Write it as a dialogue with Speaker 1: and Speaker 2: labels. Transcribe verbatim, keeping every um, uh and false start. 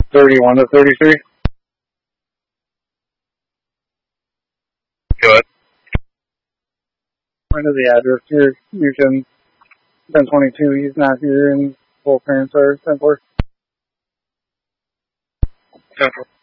Speaker 1: thirty-one to thirty-three.
Speaker 2: Good.
Speaker 1: Point of the address here. You can ten twenty-two. He's not here, and both parents are sent for.
Speaker 2: Central.